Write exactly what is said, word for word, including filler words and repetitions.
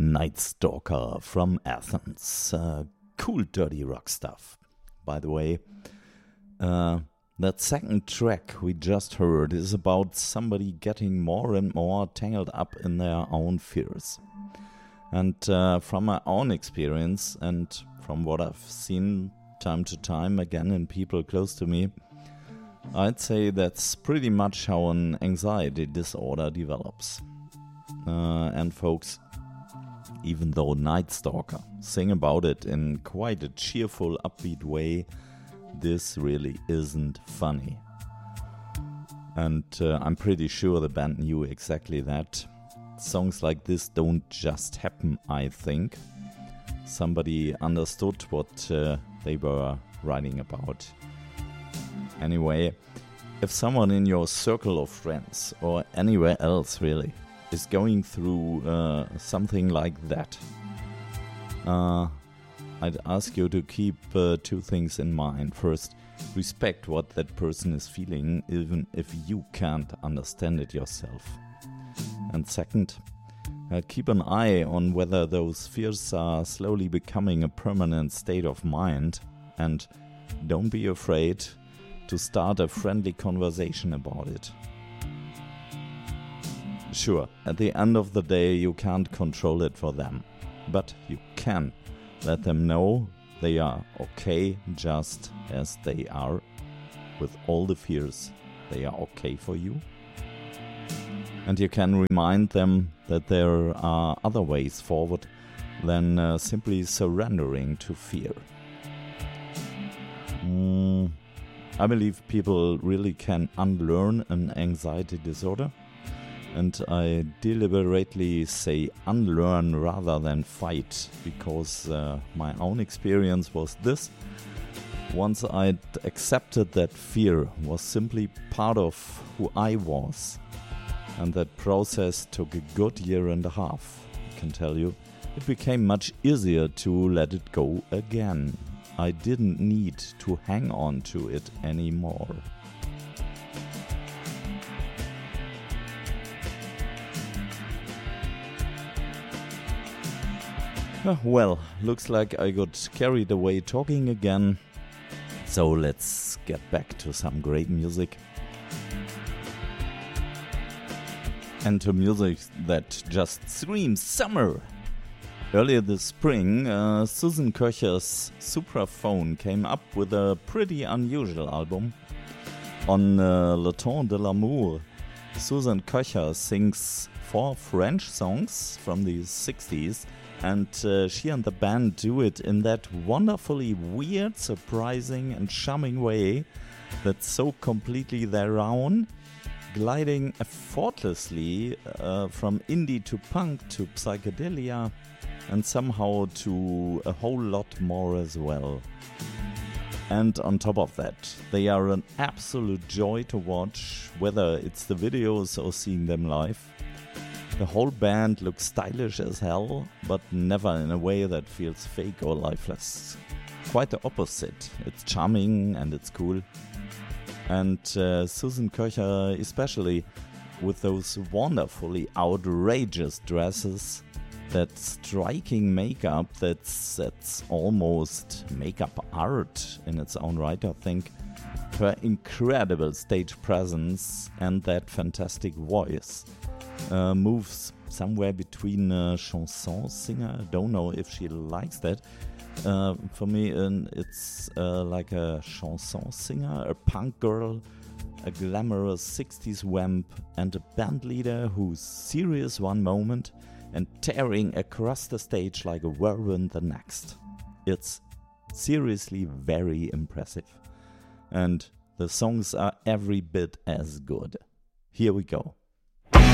Night Stalker from Athens. Uh, cool dirty rock stuff. By the way, uh, that second track we just heard is about somebody getting more and more tangled up in their own fears. And uh, from my own experience and from what I've seen time to time again in people close to me, I'd say that's pretty much how an anxiety disorder develops. Uh, and folks, even though Night Stalker sing about it in quite a cheerful, upbeat way, this really isn't funny. And uh, I'm pretty sure the band knew exactly that. Songs like this don't just happen, I think. Somebody understood what uh, they were writing about. Anyway, if someone in your circle of friends, or anywhere else really, is going through uh, something like that, uh, I'd ask you to keep uh, two things in mind. First, respect what that person is feeling, even if you can't understand it yourself. And second, uh, keep an eye on whether those fears are slowly becoming a permanent state of mind, and don't be afraid to start a friendly conversation about it. Sure, at the end of the day you can't control it for them, but you can let them know they are okay just as they are, with all the fears. They are okay for you. And you can remind them that there are other ways forward than uh, simply surrendering to fear. Mm, I believe people really can unlearn an anxiety disorder. And I deliberately say unlearn rather than fight, because uh, my own experience was this. Once I'd accepted that fear was simply part of who I was, and that process took a good year and a half, I can tell you, it became much easier to let it go again. I didn't need to hang on to it anymore. Well, looks like I got carried away talking again. So let's get back to some great music. And to music that just screams summer. Earlier this spring, uh, Susan Köcher's Supraphone came up with a pretty unusual album. On uh, Le Temps de l'Amour, Susan Köcher sings four French songs from the sixties, and uh, she and the band do it in that wonderfully weird, surprising and charming way that's so completely their own, gliding effortlessly uh, from indie to punk to psychedelia and somehow to a whole lot more as well. And on top of that, they are an absolute joy to watch, whether it's the videos or seeing them live. The whole band looks stylish as hell, but never in a way that feels fake or lifeless. Quite the opposite. It's charming and it's cool. And uh, Susan Köcher especially, with those wonderfully outrageous dresses, that striking makeup that's, that's almost makeup art in its own right, I think. Her incredible stage presence and that fantastic voice. Uh, moves somewhere between a chanson singer. I don't know if she likes that. Uh, for me, uh, it's uh, like a chanson singer, a punk girl, a glamorous sixties wamp, and a band leader who's serious one moment and tearing across the stage like a whirlwind the next. It's seriously very impressive. And the songs are every bit as good. Here we go.